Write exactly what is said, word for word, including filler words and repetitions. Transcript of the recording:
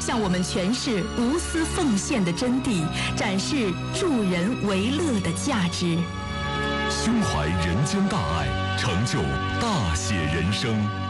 向我们诠释无私奉献的真谛，展示助人为乐的价值。 胸怀人间大爱，成就大写人生。